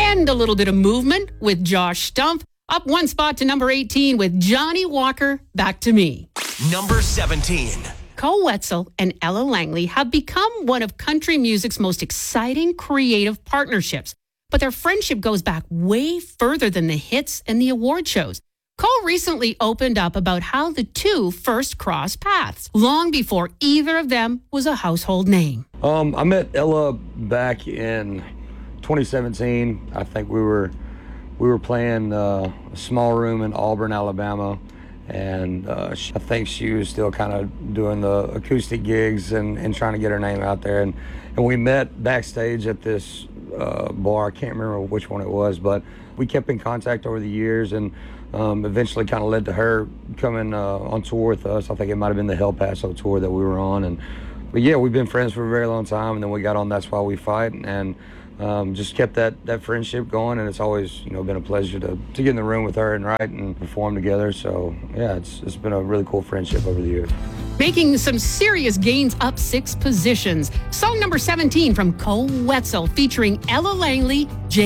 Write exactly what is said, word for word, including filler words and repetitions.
And a little bit of movement with Josh Stumpf. Up one spot to number eighteen with Johnny Walker, Back to Me. Number seventeen. Koe Wetzel and Ella Langley have become one of country music's most exciting creative partnerships. But their friendship goes back way further than the hits and the award shows. Koe recently opened up about how the two first crossed paths, long before either of them was a household name. Um, I met Ella back in twenty seventeen. I think we were we were playing uh, a small room in Auburn, Alabama, and uh, she, I think she was still kind of doing the acoustic gigs and, and trying to get her name out there. And, and we met backstage at this uh, bar. I can't remember which one it was, but we kept in contact over the years, and um, eventually kind of led to her coming uh, on tour with us. I think it might have been the El Paso tour that we were on. And but yeah, we've been friends for a very long time, and then we got on That's Why We Fight, and Um, just kept that, that friendship going, and it's always, you know, been a pleasure to, to get in the room with her and write and perform together. So yeah, it's it's been a really cool friendship over the years. Making some serious gains up six positions. Song number seventeen from Koe Wetzel featuring Ella Langley, J.